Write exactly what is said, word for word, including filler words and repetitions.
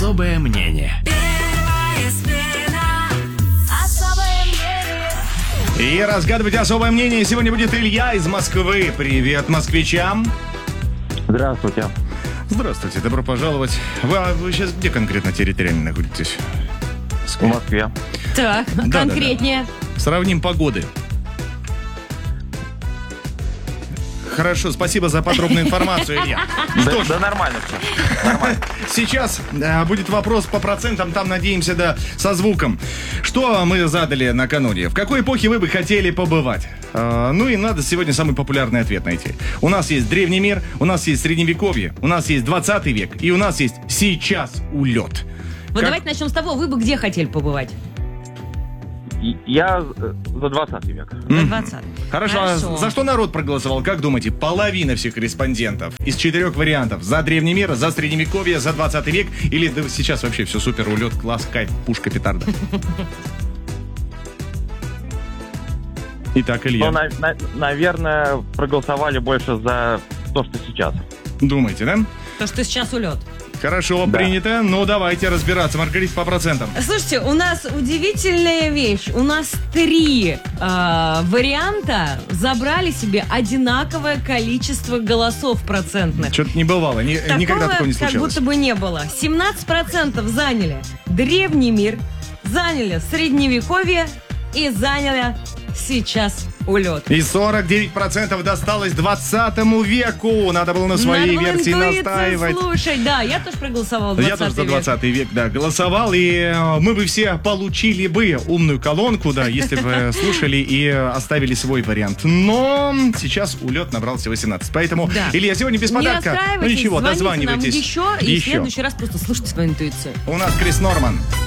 Особое мнение. И разгадывать особое мнение сегодня будет Илья из Москвы. Привет, москвичам. Здравствуйте. Здравствуйте, добро пожаловать. Вы, а вы сейчас где конкретно территориально находитесь? В Москве. Так, Да, конкретнее. да, да. Сравним погоды. Хорошо, спасибо за подробную информацию, Илья. Да, да нормально все. Нормально. Сейчас э, будет вопрос по процентам, там, надеемся, да, со звуком. Что мы задали накануне? В какой эпохе вы бы хотели побывать? Э, ну и надо сегодня самый популярный ответ найти. У нас есть древний мир, у нас есть средневековье, у нас есть двадцатый век, и у нас есть сейчас улет. Вот Как- давайте начнем с того, вы бы где хотели побывать? И- Я э, за двадцатый век. За двадцатый. Хорошо, а за что народ проголосовал? Как думаете? Половина всех респондентов из четырех вариантов. За древний мир, за средневековье, за двадцатый век. Или да, сейчас вообще все супер, улет, класс, кайф, пушка, петарда. Итак, Ну, Илья, на- на- наверное, проголосовали больше за то, что сейчас. думаете, да? То, что сейчас улет. Хорошо, Да. принято. Ну, давайте разбираться. Маргарита, по процентам. Слушайте, у нас удивительная вещь. У нас три э, варианта забрали себе одинаковое количество голосов процентных. Что-то не бывало, ни- Такого никогда такого не как случалось. будто бы не было. семнадцать процентов заняли древний мир, заняли средневековье и заняли сейчас улет. И сорок девять процентов досталось двадцатому веку. Надо было на своей Надо было версии интуицию настаивать. слушать. Да, я тоже проголосовала Я тоже за век. двадцатый век, да, голосовал, и э, мы бы все получили бы умную колонку, да, если бы слушали и оставили свой вариант. Но сейчас улет набрал всего семнадцать. Поэтому, Да. Илья, сегодня без Не подарка. Ну расстраивайтесь, ничего, звоните дозванивайтесь. нам еще, и в Еще. следующий раз просто слушайте свою интуицию. У нас Крис Норман.